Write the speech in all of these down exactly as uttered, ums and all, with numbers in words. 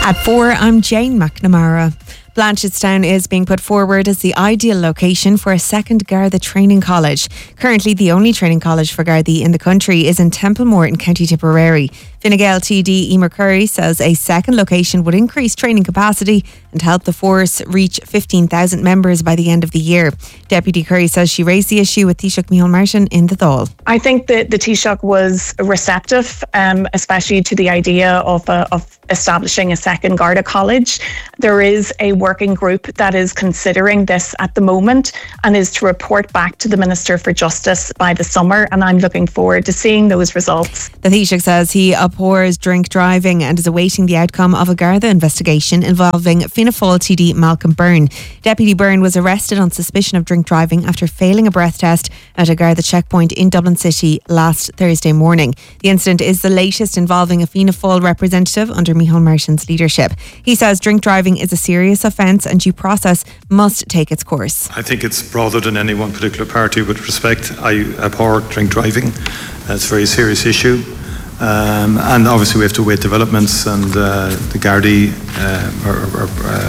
At four, I'm Jane McNamara. Blanchardstown is being put forward as the ideal location for a second Garda training college. Currently, the only training college for Gardaí in the country is in Templemore in County Tipperary. Fine Gael T D Emer Curry says a second location would increase training capacity and help the force reach fifteen thousand members by the end of the year. Deputy Curry says she raised the issue with Taoiseach Micheál Martin in the Dáil. I think that the Taoiseach was receptive, um, especially to the idea of, uh, of establishing a second Garda college. There is a working group that is considering this at the moment and is to report back to the Minister for Justice by the summer, and I'm looking forward to seeing those results. The Taoiseach says he abhors drink driving and is awaiting the outcome of a Garda investigation involving Fianna Fáil T D Malcolm Byrne. Deputy Byrne was arrested on suspicion of drink driving after failing a breath test at a Garda checkpoint in Dublin City last Thursday morning. The incident is the latest involving a Fianna Fáil representative under Micheál Martin's leadership. He says drink driving is a serious offence and due process must take its course. I think it's broader than any one particular party. With respect, I abhor drink driving. It's a very serious issue. Um, and obviously we have to wait developments, and uh, the Gardaí uh, are, are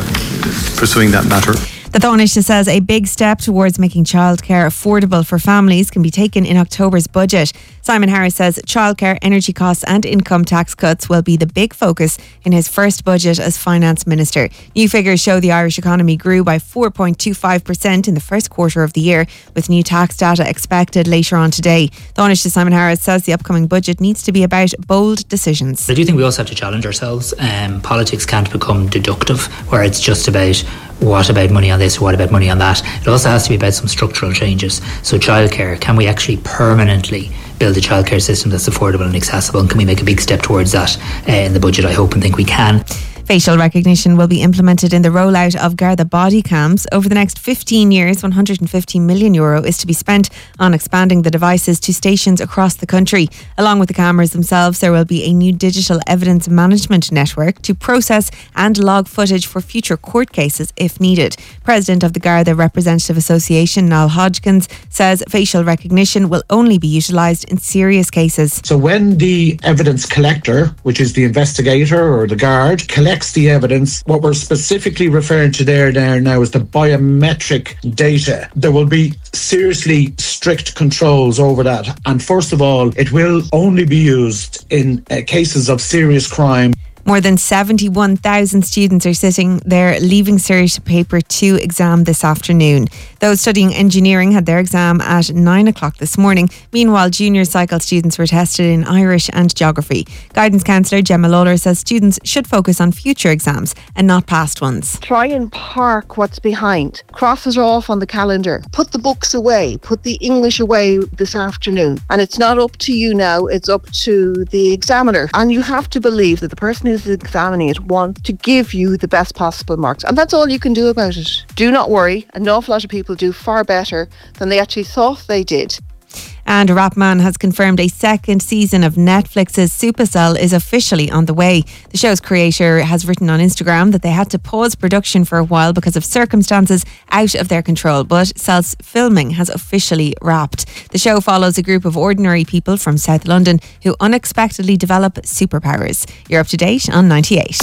uh, pursuing that matter. The Taoiseach says a big step towards making childcare affordable for families can be taken in October's budget. Simon Harris says childcare, energy costs and income tax cuts will be the big focus in his first budget as Finance Minister. New figures show the Irish economy grew by four point two five percent in the first quarter of the year, with new tax data expected later on today. Taoiseach Simon Harris says the upcoming budget needs to be about bold decisions. I do think we also have to challenge ourselves. Um, politics can't become deductive, where it's just about what about money on this, what about money on that. It also has to be about some structural changes. So childcare, can we actually permanently build a childcare system that's affordable and accessible, and can we make a big step towards that uh, in the budget? I hope and think we can. Facial recognition will be implemented in the rollout of Garda body cams. Over the next fifteen years, one hundred fifty million euro is to be spent on expanding the devices to stations across the country. Along with the cameras themselves, there will be a new digital evidence management network to process and log footage for future court cases if needed. President of the Garda Representative Association, Niall Hodgkins, says facial recognition will only be utilised in serious cases. So when the evidence collector, which is the investigator or the guard, collects the evidence, what we're specifically referring to there, there now is the biometric data. There will be seriously strict controls over that. And first of all, it will only be used in uh, cases of serious crime. More than seventy-one thousand students are sitting their Leaving Cert Paper two exam this afternoon. Those studying engineering had their exam at nine o'clock this morning. Meanwhile, junior cycle students were tested in Irish and geography. Guidance counsellor Gemma Lawler says students should focus on future exams and not past ones. Try and park what's behind. Cross it off on the calendar. Put the books away. Put the English away this afternoon. And it's not up to you now, it's up to the examiner. And you have to believe that the person who's examining it wants to give you the best possible marks. And that's all you can do about it. Do not worry. An awful lot of people do far better than they actually thought they did. And Rapman has confirmed a second season of Netflix's Supercell is officially on the way. The show's creator has written on Instagram that they had to pause production for a while because of circumstances out of their control, but Cell's filming has officially wrapped. The show follows a group of ordinary people from South London who unexpectedly develop superpowers. You're up to date on ninety-eight.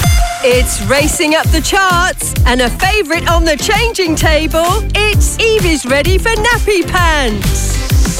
It's racing up the charts and a favourite on the changing table. It's Evie's ready for nappy pants.